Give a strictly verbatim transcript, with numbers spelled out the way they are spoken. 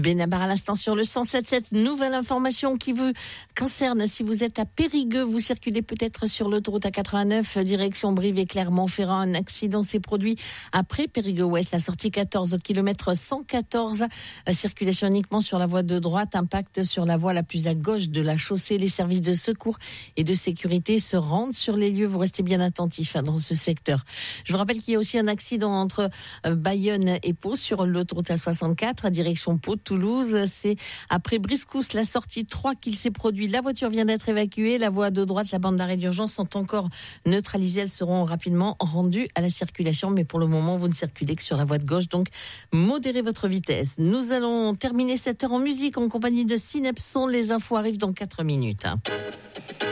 Benabar à l'instant sur le cent sept sept. Nouvelle information qui vous concerne. Si vous êtes à Périgueux, vous circulez peut-être sur l'autoroute A quatre-vingt-neuf, direction Brive et Clermont-Ferrand. Un accident s'est produit après Périgueux-Ouest, la sortie quatorze au kilomètre cent quatorze. Circulation uniquement sur la voie de droite, impact sur la voie la plus à gauche de la chaussée. Les services de secours et de sécurité se rendent sur les lieux. Vous restez bien attentifs dans ce secteur. Je vous rappelle qu'il y a aussi un accident entre Bayonne et Pau sur l'autoroute A soixante-quatre, direction Pau, Toulouse. C'est après Briscousse, la sortie trois qu'il s'est produit. La voiture vient d'être évacuée. La voie de droite, la bande d'arrêt d'urgence sont encore neutralisées. Elles seront rapidement rendues à la circulation. Mais pour le moment, vous ne circulez que sur la voie de gauche. Donc, modérez votre vitesse. Nous allons terminer cette heure en musique en compagnie de Synepson. Les infos arrivent dans quatre minutes.